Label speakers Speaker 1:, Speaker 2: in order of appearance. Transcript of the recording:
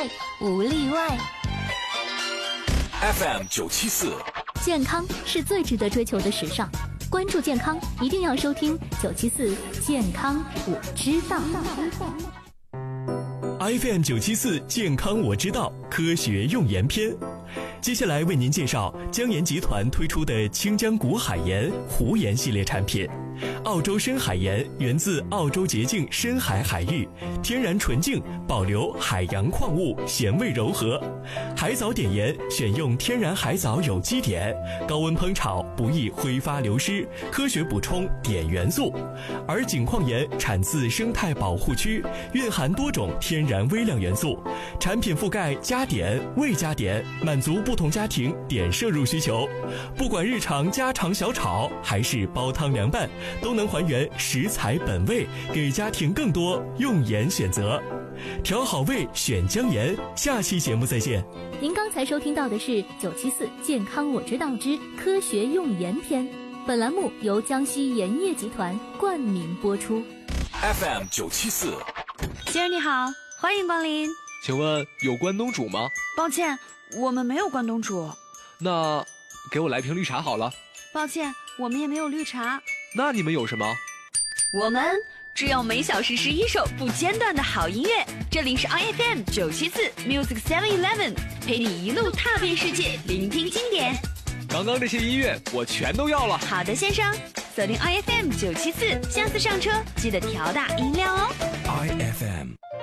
Speaker 1: 外，无例外。
Speaker 2: FM974，
Speaker 1: 健康是最值得追求的时尚。关注健康，一定要收听974健康我知道。
Speaker 3: FM974健康我知道，科学用盐篇。接下来为您介绍江盐集团推出的清江谷海盐、湖盐系列产品。澳洲深海盐源自澳洲洁净深海海域，天然纯净，保留海洋矿物，咸味柔和。海藻碘盐选用天然海藻有机碘，高温烹炒不易挥发流失，科学补充碘元素。而井矿盐产自生态保护区，蕴含多种天然微量元素，产品覆盖加碘、未加碘，满足不同家庭碘摄入需求。不管日常家常小炒还是煲汤凉拌，都能还原食材本味，给家庭更多用盐选择。调好味选江盐，下期节目再见。
Speaker 1: 您刚才收听到的是974健康我知道之科学用盐篇，本栏目由江西盐业集团冠名播出。
Speaker 2: FM974，
Speaker 4: 先生你好，欢迎光临。
Speaker 5: 请问有关东煮吗？
Speaker 4: 抱歉，我们没有关东煮。
Speaker 5: 那给我来瓶绿茶好了。
Speaker 4: 抱歉，我们也没有绿茶。
Speaker 5: 那你们有什么？
Speaker 4: 我们只有每小时11首不间断的好音乐。这里是 IFM974 Music 711，陪你一路踏遍世界，聆听经典。
Speaker 5: 刚刚这些音乐我全都要了。
Speaker 4: 好的，先生，锁定 IFM974，下次上车记得调大音量哦。
Speaker 2: IFM。